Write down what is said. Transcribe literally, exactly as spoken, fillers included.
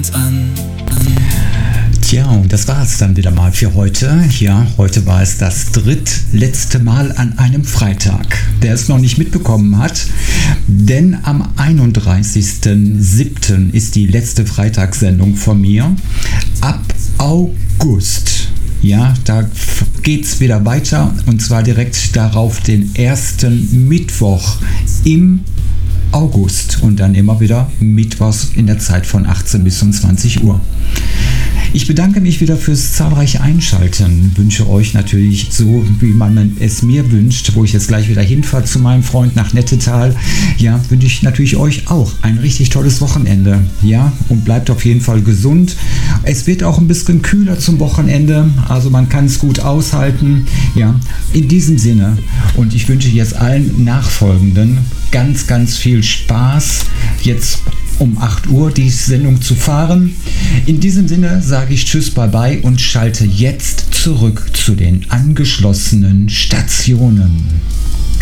fängt an. Tja, und das war es dann wieder mal für heute. Ja, heute war es das drittletzte Mal an einem Freitag, der es noch nicht mitbekommen hat. Denn am einunddreißigsten siebten ist die letzte Freitagssendung von mir. Ab August. Ja, da geht's wieder weiter und zwar direkt darauf den ersten Mittwoch im August und dann immer wieder mittwochs in der Zeit von achtzehn bis um zwanzig Uhr. Ich bedanke mich wieder fürs zahlreiche Einschalten, wünsche euch natürlich so, wie man es mir wünscht, wo ich jetzt gleich wieder hinfahre zu meinem Freund nach Nettetal, ja, wünsche ich natürlich euch auch ein richtig tolles Wochenende, ja, und bleibt auf jeden Fall gesund. Es wird auch ein bisschen kühler zum Wochenende, also man kann es gut aushalten, ja, in diesem Sinne und ich wünsche jetzt allen Nachfolgenden ganz, ganz viel Spaß, jetzt um acht Uhr die Sendung zu fahren. In diesem Sinne sage ich Tschüss, bye bye und schalte jetzt zurück zu den angeschlossenen Stationen.